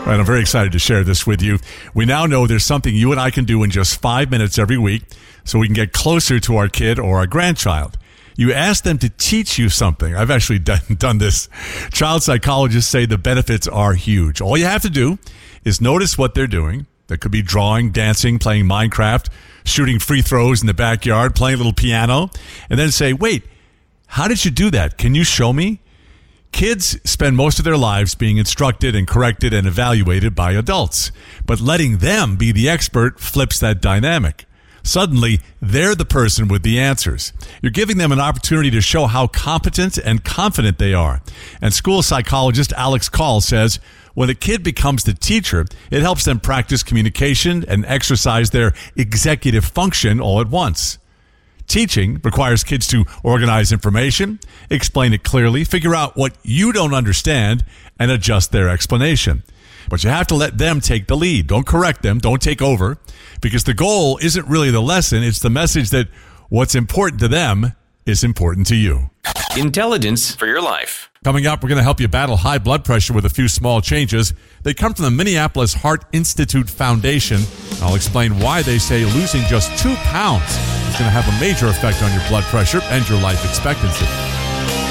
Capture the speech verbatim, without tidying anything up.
All right, I'm very excited to share this with you. We now know there's something you and I can do in just five minutes every week so we can get closer to our kid or our grandchild. You ask them to teach you something. I've actually done, done this. Child psychologists say the benefits are huge. All you have to do is notice what they're doing. That could be drawing, dancing, playing Minecraft, shooting free throws in the backyard, playing a little piano, and then say, wait, how did you do that? Can you show me? Kids spend most of their lives being instructed and corrected and evaluated by adults, but letting them be the expert flips that dynamic. Suddenly, they're the person with the answers. You're giving them an opportunity to show how competent and confident they are. And school psychologist Alex Call says, when a kid becomes the teacher, it helps them practice communication and exercise their executive function all at once. Teaching requires kids to organize information, explain it clearly, figure out what you don't understand, and adjust their explanation. But you have to let them take the lead. Don't correct them. Don't take over. Because the goal isn't really the lesson. It's the message that what's important to them is important to you. Intelligence for your life. Coming up, we're going to help you battle high blood pressure with a few small changes. They come from the Minneapolis Heart Institute Foundation. I'll explain why they say losing just two pounds is going to have a major effect on your blood pressure and your life expectancy.